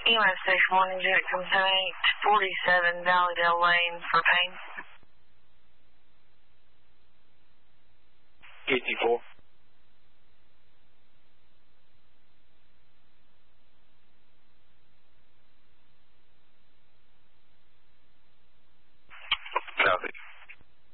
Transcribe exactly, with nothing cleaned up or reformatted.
E M S Station one, Unit Complaint, forty-seven Valleydale Lane for pain. fifty-four.